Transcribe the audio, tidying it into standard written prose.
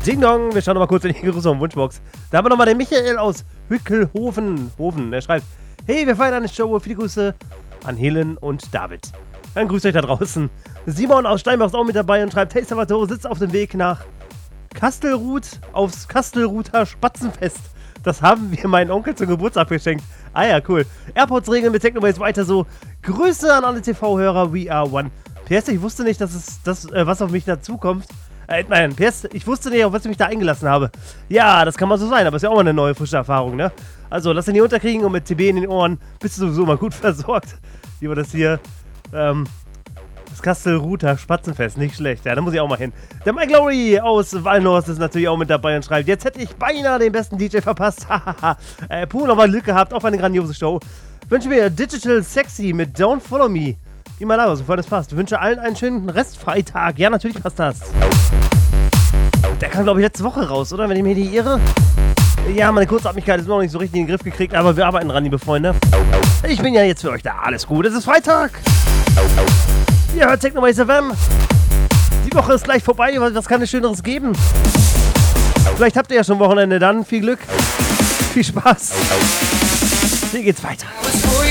Ding Dong, wir schauen noch mal kurz in die Grüße und Wunschbox. Da haben wir nochmal den Michael aus Hückelhofen. Er schreibt, hey, wir feiern eine Show. Viele Grüße an Helen und David. Dann grüßt euch da draußen. Simon aus Steinbach ist auch mit dabei und schreibt, hey, Salvatore sitzt auf dem Weg nach Kastelruth aufs Kastelruther Spatzenfest. Das haben wir meinen Onkel zum Geburtstag geschenkt. Ah ja, cool. Airpods regeln mit Technoways weiter so. Grüße an alle TV-Hörer, we are one. PS, ich wusste nicht, dass es das, was auf mich dazukommt. Nein, PS, ich wusste nicht, auf was ich mich da eingelassen habe. Ja, das kann mal so sein, aber ist ja auch mal eine neue, frische Erfahrung, ne? Also, lass ihn nicht unterkriegen und mit TB in den Ohren bist du sowieso mal gut versorgt. Wie war das hier? Das Kastelruther Spatzenfest, nicht schlecht. Ja, da muss ich auch mal hin. Der Mike Glory aus Wallenhorst ist natürlich auch mit dabei und schreibt, jetzt hätte ich beinahe den besten DJ verpasst. Hahaha. Puh, nochmal Glück gehabt, auf eine grandiose Show. Wünsche mir Digital Sexy mit Don't Follow Me. Wie mal aber, sofern es passt. Wünsche allen einen schönen Restfreitag. Ja, natürlich passt das. Der kam, glaube ich, letzte Woche raus, oder? Wenn ich mich nicht irre. Ja, meine Kurzatmigkeit ist noch nicht so richtig in den Griff gekriegt, aber wir arbeiten dran, liebe Freunde. Ich bin ja jetzt für euch da. Alles gut. Es ist Freitag. Ihr hört Technoways FM. Die Woche ist gleich vorbei. Was kann es Schöneres geben? Vielleicht habt ihr ja schon Wochenende dann. Viel Glück. Viel Spaß. Hier geht's weiter.